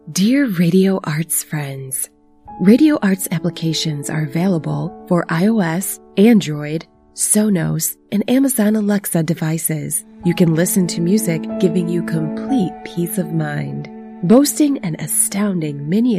Dear Radio Arts friends, Radio Arts applications are available for iOS, Android, Sonos, and Amazon Alexa devices. You can listen to music giving you complete peace of mind. Boasting an astounding mini